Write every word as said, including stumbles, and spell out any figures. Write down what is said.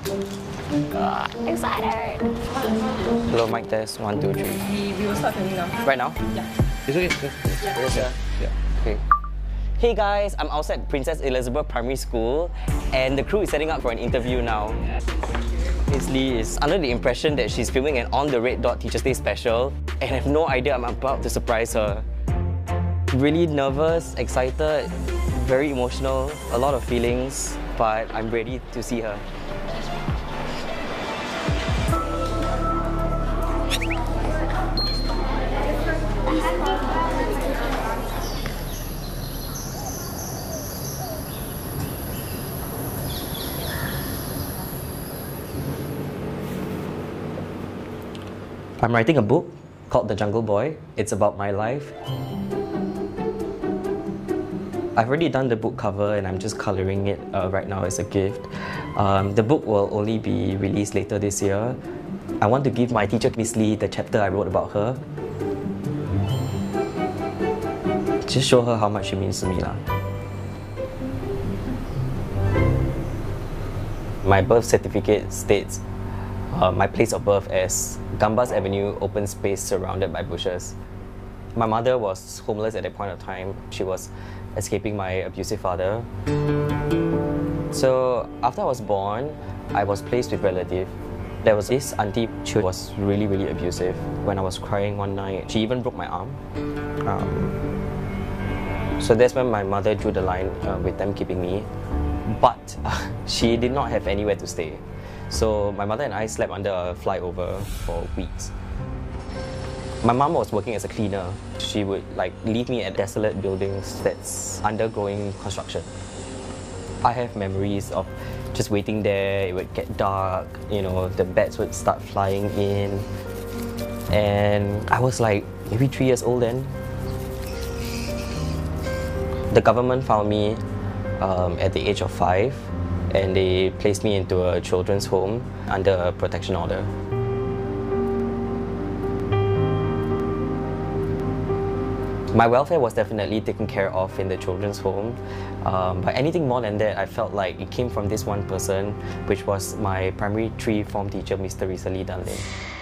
Uh, excited! Hello, mic test. One, two, three. We, we will start filming now. Right now? Yeah. It's okay. Yes, sir. Yeah. Okay. Hey guys, I'm outside Princess Elizabeth Primary School and the crew is setting up for an interview now. Miss Lee is under the impression that she's filming an On the Red Dot Teacher's Day special and I have no idea I'm about to surprise her. Really nervous, excited, very emotional, a lot of feelings, but I'm ready to see her. I'm writing a book called The Jungle Boy. It's about my life. I've already done the book cover and I'm just colouring it uh, right now as a gift. Um, the book will only be released later this year. I want to give my teacher, Miss Lee, the chapter I wrote about her. Just show her how much she means to me. Lah. My birth certificate states Uh, my place of birth as Gambas Avenue, open space surrounded by bushes. My mother was homeless at that point of time. She was escaping my abusive father. So after I was born, I was placed with relative. There was this auntie who was really, really abusive. When I was crying one night, she even broke my arm. Um, so that's when my mother drew the line uh, with them keeping me. But uh, she did not have anywhere to stay. So my mother and I slept under a flyover for weeks. My mom was working as a cleaner. She would like leave me at desolate buildings that's undergoing construction. I have memories of just waiting there. It would get dark, you know, the bats would start flying in. And I was like maybe three years old then. The government found me um, at the age of five. And they placed me into a children's home under a protection order. My welfare was definitely taken care of in the children's home, um, but anything more than that, I felt like it came from this one person, which was my primary three form teacher, Mister Rizali Dunlin.